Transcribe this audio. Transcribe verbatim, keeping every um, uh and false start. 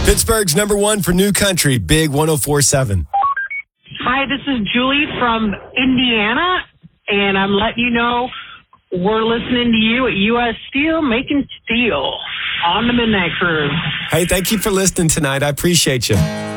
Pittsburgh's number one for new country, Big one oh four point seven. Hi, this is Julie from Indiana, and I'm letting you know we're listening to you at U S Steel, making steel on the Midnight Cruise. Hey, thank you for listening tonight. I appreciate you.